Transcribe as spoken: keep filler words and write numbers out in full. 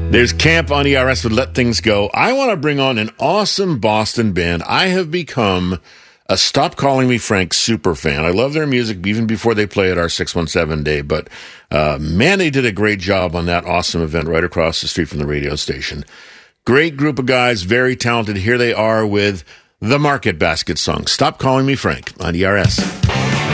There's Camp on E R S with Let Things Go. I want to bring on an awesome Boston band. I have become a Stop Calling Me Frank super fan. I love their music even before they play at our six one seven day, but uh, man, they did a great job on that awesome event right across the street from the radio station. Great group of guys, very talented. Here they are with the Market Basket song, Stop Calling Me Frank on E R S.